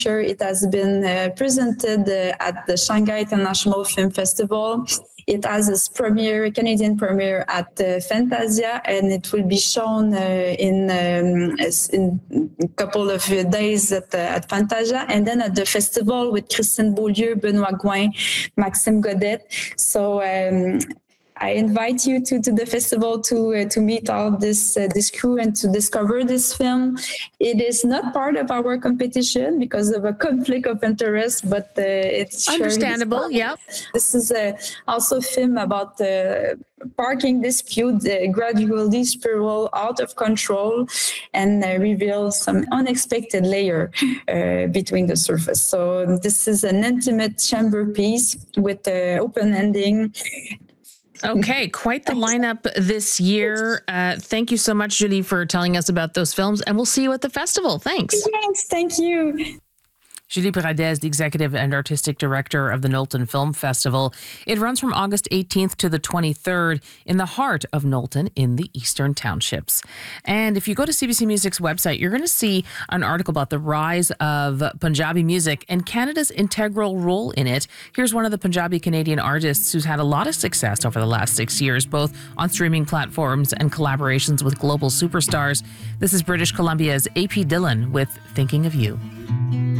It has been presented at the Shanghai International Film Festival. It has its Canadian premiere at Fantasia, and it will be shown in a couple of days at Fantasia, and then at the festival with Christine Beaulieu, Benoît Gouin, Maxime Godet. So I invite you to the festival to meet all this crew and to discover this film. It is not part of our competition because of a conflict of interest, but it's understandable. Yeah, this is also a film about parking dispute gradually spiral out of control and reveal some unexpected layer between the surface. So this is an intimate chamber piece with open ending. Okay, quite the lineup this year. Thank you so much, Julie, for telling us about those films, and we'll see you at the festival. Thanks. Thanks. Thank you. Julie Paradès, the Executive and Artistic Director of the Knowlton Film Festival. It runs from August 18th to the 23rd in the heart of Knowlton in the Eastern Townships. And if you go to CBC Music's website, you're going to see an article about the rise of Punjabi music and Canada's integral role in it. Here's one of the Punjabi Canadian artists who's had a lot of success over the last 6 years, both on streaming platforms and collaborations with global superstars. This is British Columbia's AP Dillon with Thinking of You.